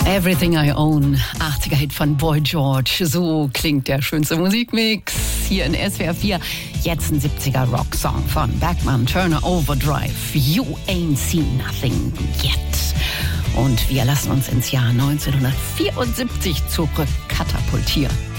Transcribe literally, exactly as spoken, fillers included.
Everything I Own, achtziger Hit von Boy George. So klingt der schönste Musikmix hier in S W R vier. Jetzt ein siebziger Rocksong von Bachman Turner Overdrive. You ain't seen nothing yet. Und wir lassen uns ins Jahr neunzehnhundertvierundsiebzig zurück katapultieren.